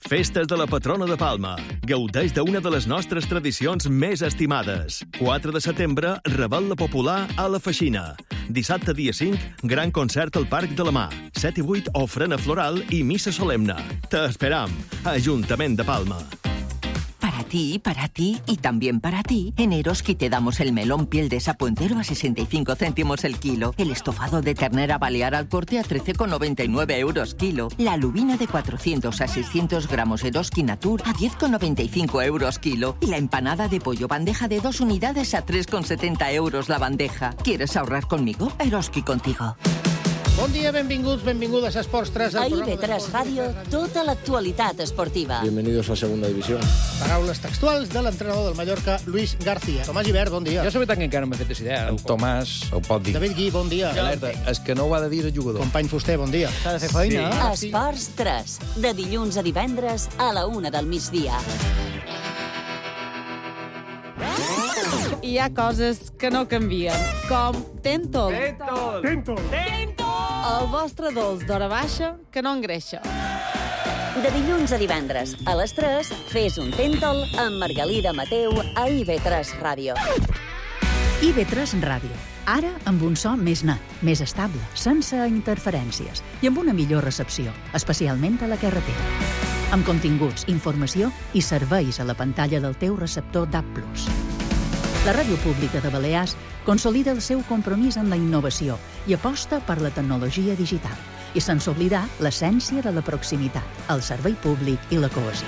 Festes de la patrona de Palma. Gaudeix d'una de les nostres tradicions més estimades. 4 de setembre, Revetlla Popular a la Feixina. Dissabte, dia 5, gran concert al Parc de la Mar. 7 i 8, ofrena floral i missa solemne. T'esperam. Ajuntament de Palma. Para ti y también para ti, en Eroski te damos el melón piel de sapo entero a 65 céntimos el kilo, el estofado de ternera balear al corte a 13,99 euros kilo, la lubina de 400 a 600 gramos Eroski Natur a 10,95 euros kilo y la empanada de pollo bandeja de 2 unidades a 3,70 euros la bandeja. ¿Quieres ahorrar conmigo? Eroski contigo. Bon dia, benvinguts, benvingudes a Esports 3. A IB3 Ràdio, tota l'actualitat esportiva. Bienvenidos a Segunda División. Paraules textuals de l'entrenador del Mallorca, Luis García. Tomàs Gibert, bon dia. Jo la veritat que encara no m'he fet aquesta idea. El Tomàs ho pot dir. David Gui, bon dia. Alerta, és que no ho ha de dir el jugador. Company Fuster, bon dia. S'ha de fer feina. Sí. Esports 3, de dilluns a divendres a la 1 del migdia. Hi ha coses que no canvien, com Tentol. Tentol! El vostre dolç d'hora baixa que no engreixa. De dilluns a divendres a les 3, fes un Tentol amb Margalida Mateu a IB3 Ràdio. IB3 Ràdio. Ara amb un so més net, més estable, sense interferències i amb una millor recepció, especialment a la carretera. Amb continguts, informació i serveis a la pantalla del teu receptor DAB+. La Ràdio Pública de Balears consolida el seu compromís amb la innovació i aposta per la tecnologia digital, i sense oblidar l'essència de la proximitat, el servei públic i la cohesió.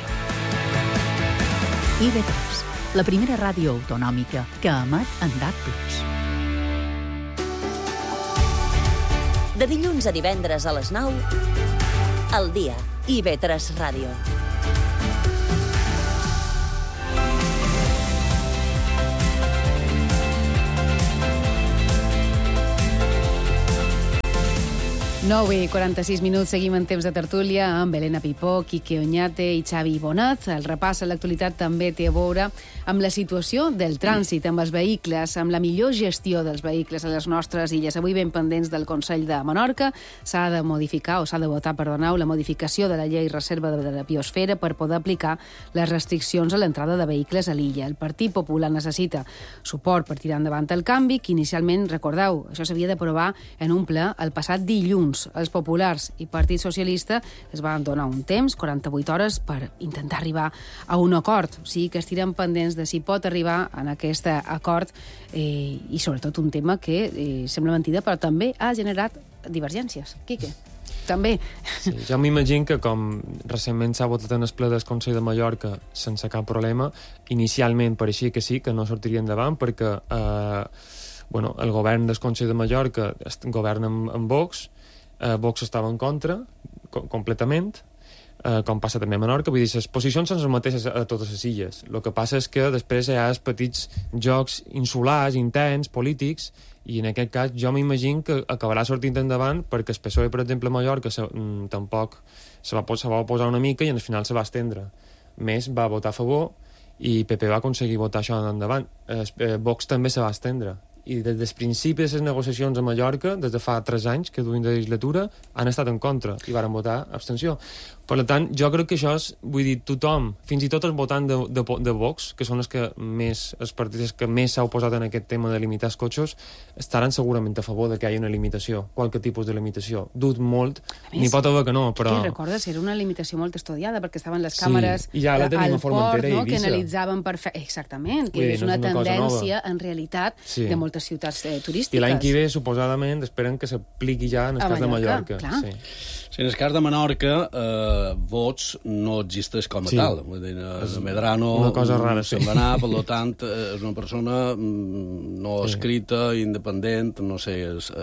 IB3, la primera ràdio autonòmica que emet en DAB+. De dilluns a divendres a les 9, al dia, IB3 Ràdio. I 46 minuts, seguim en temps de tertúlia amb Helena Pipó, Quique Oñate i Xavi Bonat. El repàs a l'actualitat també té a veure amb la situació del trànsit, amb els vehicles, amb la millor gestió dels vehicles a les nostres illes. Avui ben pendents del Consell de Menorca, s'ha de votar, la modificació de la llei reserva de la biosfera per poder aplicar les restriccions a l'entrada de vehicles a l'illa. El Partit Popular necessita suport per tirar endavant el canvi, que inicialment, recordeu, això s'havia d'aprovar en un ple el passat dilluns. Els populars i Partit Socialista es van donar un temps, 48 hores, per intentar arribar a un acord. O sigui que estirem pendents de si pot arribar en aquest acord i sobretot un tema que sembla mentida però també ha generat divergències. Quique, també. Sí, jo m'imagino que com recentment s'ha votat en el ple del Consell de Mallorca sense cap problema, inicialment pareixia que sí, que no sortiria endavant perquè el govern del Consell de Mallorca governa amb Vox. Vox estava en contra, completament, com passa també a Menorca. Vull dir, les posicions són les mateixes a totes les illes. El que passa és que després hi ha els petits jocs insulars, interns, polítics, i en aquest cas jo m'imagino que acabarà sortint endavant perquè el PSOE, per exemple, a Mallorca tampoc se va oposar una mica i al final se va estendre. Més va votar a favor i PP va aconseguir votar això endavant. Vox també se va estendre. I des del principi de les negociacions a Mallorca, des de fa 3 anys que duim de legislatura, han estat en contra i varen votar abstenció. Per tant, jo crec que això és, vull dir, tothom, fins i tot els votants de Vox, que són els partits que més s'ha oposat en aquest tema de limitar els cotxes, estaran segurament a favor de que hi hagi una limitació, qualque tipus de limitació. Dut molt, n'hi pot haver que no, però... Que recordes, era una limitació molt estudiada, perquè estaven les càmeres ja la tenim al port, no? Que analitzaven Exactament, que és una tendència, en realitat, de moltes ciutats turístiques. I l'any que ve, suposadament, esperen que s'apliqui ja en el cas de Mallorca. Sí, en el cas de Menorca, vots no existeix com a tal. Vull dir, Medrano se'n va anar, per tant, és una persona no escrita, independent, no sé,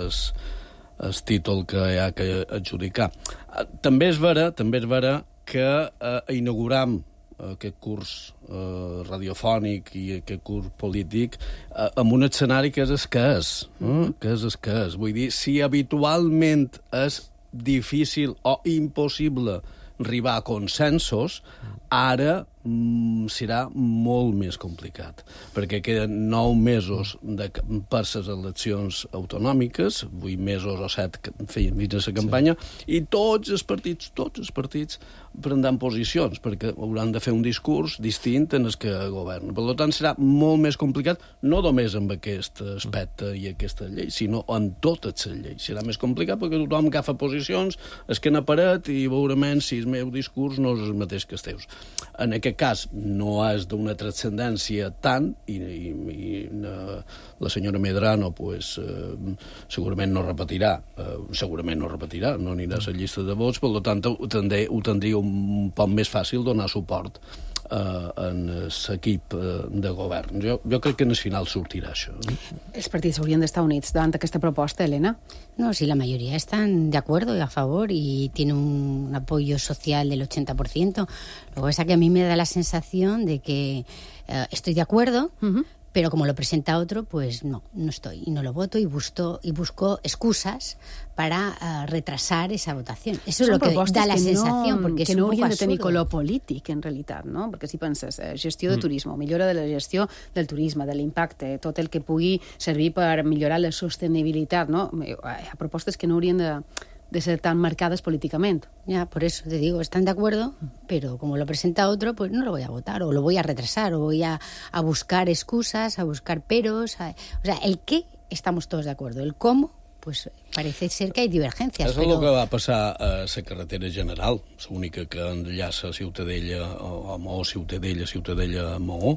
el títol que hi ha que adjudicar. També és vera que inauguram aquest curs radiofònic i aquest curs polític amb un escenari que és el que és. Vull dir, si habitualment és difícil o impossible arribar a consensos, ara serà molt més complicat, perquè queden 9 mesos per les eleccions autonòmiques, 8 mesos o 7 feien fins a la campanya, i tots els partits prendran posicions, perquè hauran de fer un discurs distint en el que governa. Per tant, serà molt més complicat, no només amb aquest aspecte i aquesta llei, sinó en totes les lleis. Serà més complicat perquè tothom agafa posicions, es queda paret i veurement si el meu discurs no és el mateix que els teus. En aquest cas no és d'una transcendència tant i la senyora Medrano segurament no repetirà, no anirà a la llista de vots, per tant ho tindria un poc més fàcil donar suport en l'equip de govern. Jo crec que en el final sortirà això. Els partits haurien d'estar units davant aquesta proposta, Elena? No, si la mayoría están de acuerdo y a favor y tiene un apoyo social del 80%. Lo que pasa es que a mí me da la sensación de que estoy de acuerdo, pero como lo presenta otro, pues no estoy y no lo voto y busco excusas para retrasar esa votación. Eso es lo que da la sensación, porque que no haurien de tenir color polític, en realitat, no? Perquè si penses, gestió de turisme, millora de la gestió del turisme, de l'impacte, tot el que pugui servir per millorar la sostenibilitat, no? Hi ha propostes que no haurien de ser tan marcadas políticamente. Ya, por eso te digo, están de acuerdo, pero como lo presenta otro, pues no lo voy a votar, o lo voy a retrasar, o voy a buscar excusas, a buscar peros. O sea, el qué estamos todos de acuerdo, el cómo, pues parece ser que hay divergencias. Això és el que va passar a la carretera general, l'única que enllaça Ciutadella a Maó, Ciutadella a Maó.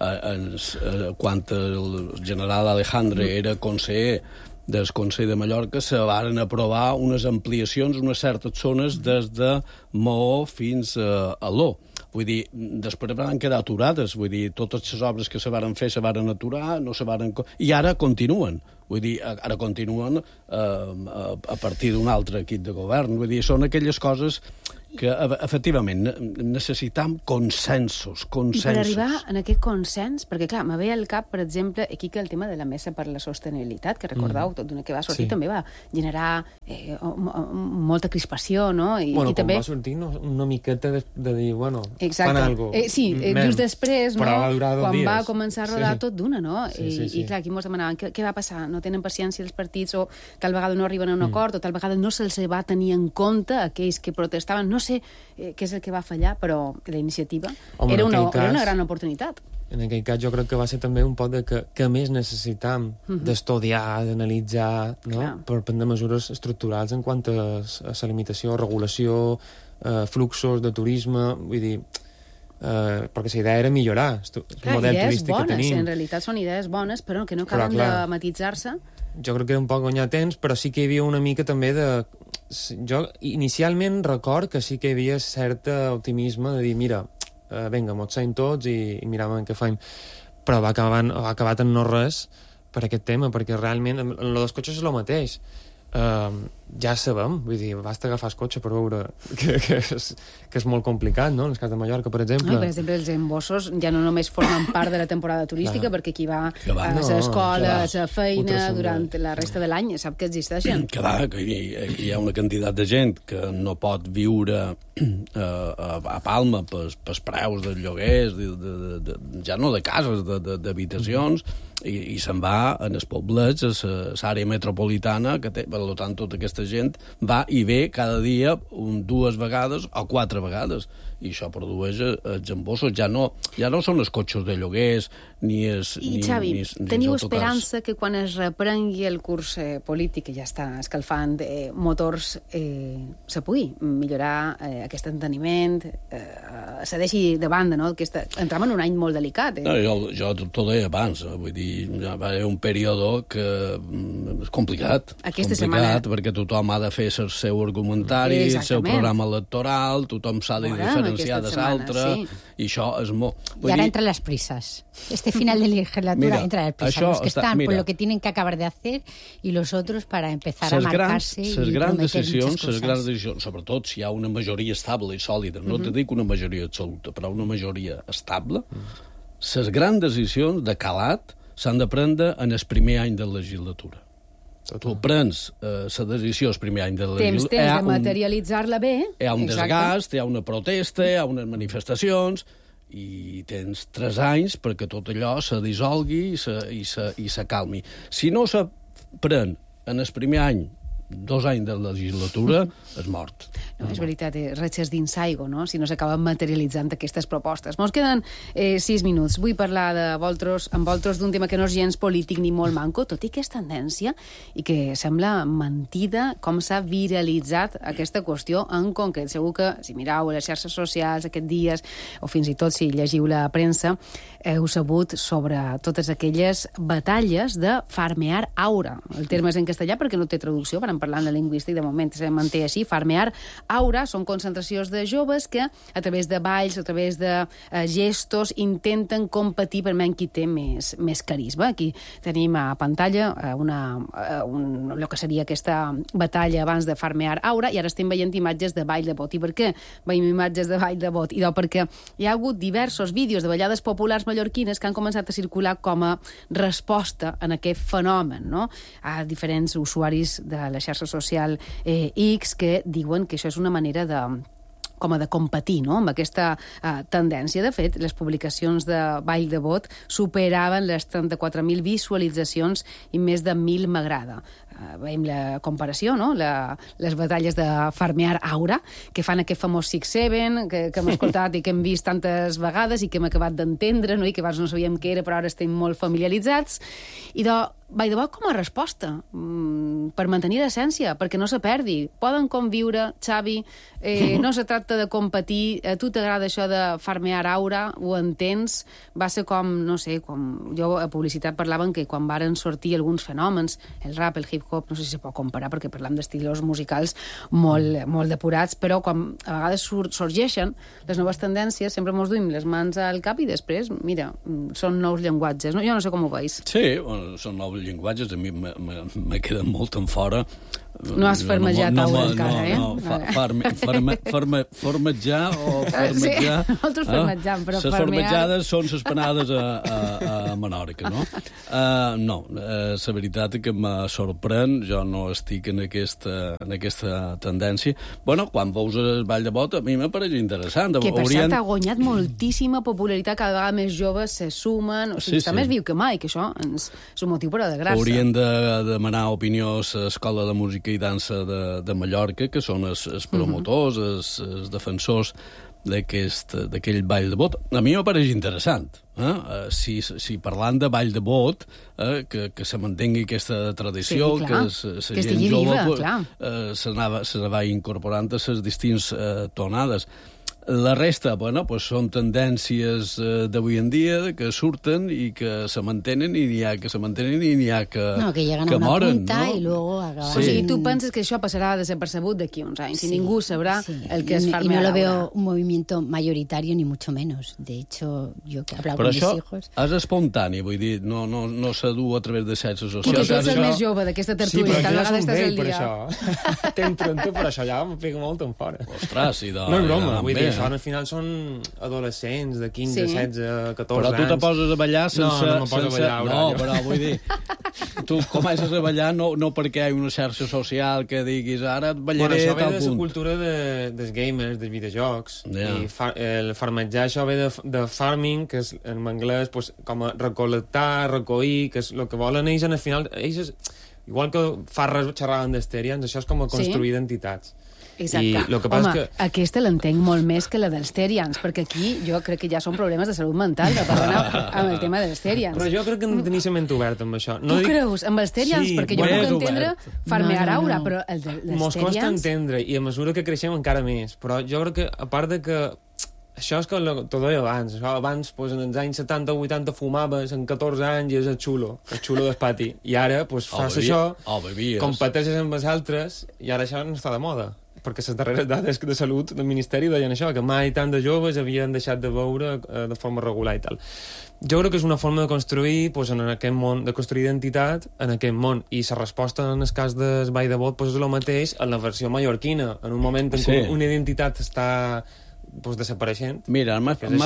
Quan el general Alejandre era conseller del Consell de Mallorca, se varen aprovar unes ampliacions, unes certes zones des de Maó fins a Aló. Vull dir, després van quedar aturades, vull dir, totes les obres que se varen fer se varen aturar, i ara continuen. Vull dir, ara continuen a partir d'un altre equip de govern. Vull dir, són aquelles coses que, efectivament, necessitam consensos. I per arribar en aquest consens, perquè, clar, me ve al cap, per exemple, aquí que el tema de la Mesa per la Sostenibilitat, que recordeu, tot d'una que va sortir, també va generar molta crispació, no? Bueno, quan va sortir, una miqueta de dir, bueno, fan alguna cosa. Sí, just després, quan va començar a rodar tot d'una, no? I, clar, aquí ens demanaven què va passar? No tenen paciència els partits, o tal vegada no arriben a un acord, o tal vegada no se'ls va tenir en compte aquells que protestaven. No sé què és el que va fallar, però la iniciativa era una gran oportunitat. En aquell cas jo crec que va ser també un poc de que més necessitam d'estudiar, d'analitzar, no? Per prendre mesures estructurals en quant a la limitació, regulació, fluxos de turisme, vull dir, perquè la idea era millorar el model turístic que tenim. En realitat són idees bones, però que no acaben de matisar-se. Jo crec que era un poc guanyar temps, però sí que hi havia una mica també de... Jo inicialment record que sí que hi havia cert optimisme de dir, mira, vinga, mos seiem tots i miràvem què faim. Però va acabat en no res per aquest tema, perquè realment en lo dels cotxes és el mateix. Ja sabem, vull dir, basta agafar el cotxe per veure que és molt complicat, no? En el cas de Mallorca, per exemple. Per exemple, els embossos ja no només formen part de la temporada turística, perquè qui va a l'escola, a la feina, durant la resta de l'any, sap que existeixen. Que hi ha una quantitat de gent que no pot viure a Palma pels preus dels lloguers, ja no de cases, d'habitacions, i se'n va en els poblets, a l'àrea metropolitana, que té, per tant, tota aquesta gent va i ve cada dia 2 vegades o 4 vegades, i això produeix els embossos. Ja no són els cotxes de lloguers ni els I Xavi, teniu esperança que quan es reprengui el curs polític, que ja està escalfant motors, se pugui millorar aquest enteniment, se deixi de banda, no? Entram en un any molt delicat. Jo t'ho deia abans, vull dir, ja va haver un període que és complicat. Aquesta setmana... perquè tothom ha de fer el seu argumentari, el seu programa electoral, tothom s'ha de diferenciar de l'altre, i això és molt... Y ahora entran las prisas. Este final de legislatura entra las prisas. Los que están por lo que tienen que acabar de hacer y los otros para empezar a marcarse y prometer muchas cosas. Les grans decisions, sobretot si hi ha una majoria estable i sòlida, no te dic una majoria absoluta, però una majoria estable, les grans decisions de calat s'han de prendre en el primer any de legislatura. Tu prens la decisió el primer any de la legislatura... Temps de materialitzar-la bé. Hi ha un desgast, hi ha una protesta, hi ha unes manifestacions, i tens 3 anys perquè tot allò se dissolgui i se calmi. Si no se pren en el primer any, 2 anys de legislatura, és mort. No, és veritat, ratxes dins aigua, no? Si no s'acaben materialitzant aquestes propostes. Ens queden 6 minuts. Vull parlar amb vosaltres d'un tema que no és gens polític ni molt manco, tot i que és tendència i que sembla mentida com s'ha viralitzat aquesta qüestió en concret. Segur que, si mireu les xarxes socials aquests dies, o fins i tot si llegiu la premsa, heu sabut sobre totes aquelles batalles de farmear aura. El terme és en castellà perquè no té traducció, van parlant de lingüístic, de moment se manté així, farmear aura, són concentracions de joves que a través de balls, a través de gestos, intenten competir per veure qui té més carisma. Aquí tenim a pantalla el que seria aquesta batalla abans de farmear aura, i ara estem veient imatges de ball de bot. I per què veiem imatges de ball de bot? Perquè hi ha hagut diversos vídeos de ballades populars mallorquines que han començat a circular com a resposta en aquest fenomen, no? A diferents usuaris de la xarxa social X que diuen que això és una manera de competir, no?, amb aquesta tendència. De fet, les publicacions de ball de bot superaven les 34.000 visualitzacions i més de 1.000 m'agrada. Veiem la comparació, no?, les batalles de farmear aura, que fan aquest famós 6-7, que hem escoltat i que hem vist tantes vegades i que hem acabat d'entendre, no?, i que abans no sabíem què era, però ara estem molt familiaritzats. I ball de bot com a resposta, per mantenir l'essència, perquè no se perdi. Poden conviure, Xavi, no se tracta de competir. A tu t'agrada això de farmear aura, ho entens? Va ser com, no sé, com jo a publicitat parlaven que quan varen sortir alguns fenòmens, el rap, el hip-hop, no sé si se pot comparar perquè parlam d'estilos musicals molt depurats, però quan a vegades sorgeixen les noves tendències, sempre mos duim les mans al cap i després, mira, són nous llenguatges, no? Jo no sé com ho veus. Sí, són nous llenguatges, a mi me queden molt en fora. No has farmejat aura encara, eh? No, farmejar o farmejar... Sí, nosaltres farmejam, però farmejar... Les farmejades són les panades a Menorca, no? No, la veritat és que me sorprèn, jo no estic en aquesta tendència. Bueno, quan veus el ball de bot, a mi m'apareix interessant. Que per cert ha guanyat moltíssima popularitat, cada vegada més joves se sumen, o sigui, està més viu que mai, que això és un motiu per a de gràcia. Haurien de demanar opinió a l'Escola de Música i Dansa de Mallorca, que són els promotors, els defensors d'aquell ball de bot. A mi m'apareix interessant. Si parlant de ball de bot, que se mantengui aquesta tradició, sí, que la gent jove s'anava incorporant a les distintes tonades. La resta, bueno, pues són tendències d'avui en dia que surten i que se mantenen i n'hi ha que se mantenen i n'hi ha que moren. No, que llegan a una punta i luego acaban. Sí. O sigui, tu penses que això passarà desapercebut d'aquí uns anys i ningú sabrà el que es farmear. Y no lo veo un movimiento mayoritario ni mucho menos. De hecho, yo que he hablado con mis hijos... Però això és espontani, vull dir, no se du a través de xarxes socials. Perquè tu ets el més jove d'aquesta tertúlia, cada vegada estàs al dia. T'entren tu, però això ja em pega molt en fora. Ostres, i no és broma, vull dir, això al final són adolescents de 15, 16, 14 anys. Però tu te poses a ballar sense... No me poso a ballar. No, però vull dir, tu comences a ballar no perquè hi ha una xarxa social que diguis ara et ballaré a tal punt. Això ve de la cultura dels gamers, dels videojocs. I el farmejar això ve de farming, que és en anglès com a recol·lectar, recollir, que és el que volen ells, al final, ells, igual que Farres xerraven d'Esterians, això és com a construir identitats. Exacte. Aquesta l'entenc molt més que la dels Terians, perquè aquí jo crec que ja són problemes de salut mental de parlar amb el tema dels Terians. Però jo crec que hem de tenir la ment oberta amb això. Tu creus? Amb els Terians? Perquè jo puc entendre farmear aura, però els Terians... Mos costa entendre, i a mesura que creixem encara més. Però jo crec que, a part de que això és que t'ho deia abans. Abans, en els anys 70 o 80, fumaves en 14 anys i és el xulo del pati. I ara fas això, competeixes amb els altres, i ara això no està de moda. Perquè les darreres dades de salut del Ministeri deien això, que mai tant de joves havien deixat de beure de forma regular i tal. Jo crec que és una forma de construir, en aquest món, de construir identitat en aquest món. I la resposta en el cas del ball de bot és el mateix en la versió mallorquina. En un moment en què una identitat està desapareixent, mira,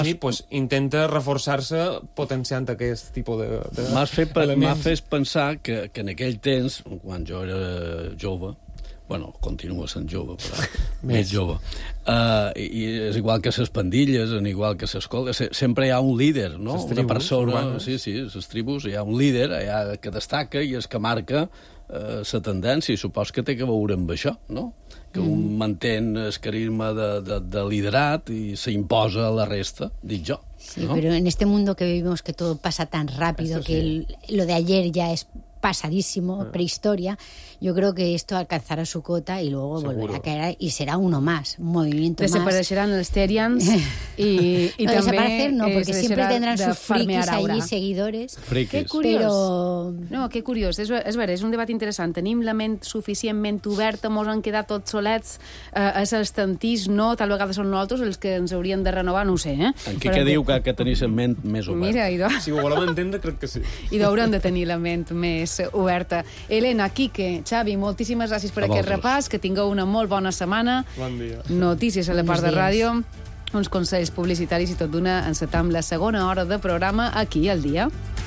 intenta reforçar-se potenciant aquest tipus de m'has fet pensar que en aquell temps, quan jo era jove, Bueno, continua sent jove, però més jove. I és igual que les pandilles, igual que les coles, sempre hi ha un líder, no? Una persona, sí, les tribus, hi ha un líder que destaca i és que marca la tendència, i supos que té que veure amb això, no? Que un mantén el carisma de liderat i s'imposa a la resta, dic jo. Sí, ¿no? Pero en este mundo que vivimos, que todo pasa tan rápido, que lo de ayer ya es pasadísimo, prehistoria, yo creo que esto alcanzará su cota y luego volverá a caer y será uno más, un movimiento más. Desapareixeran els Terians i no, també... desaparecer no, porque siempre tendrán sus frikis allí, seguidores. Qué curiós. Però... No, que curiós, és vera, és un debat interessant. Tenim la ment suficientment oberta, mos han quedat tots solets, els tantís no, tal vegada són nosaltres els que ens haurien de renovar, no ho sé, eh? En què diu que tenir la ment més oberta? Mira, si ho volem entendre, crec que sí. I haurem de tenir la ment més oberta. Elena, Quique, Xavi, moltíssimes gràcies per aquest repàs, que tingueu una molt bona setmana. Bon dia. Notícies a la part de ràdio, uns consells publicitaris i tot d'una encetam la segona hora de programa aquí al dia.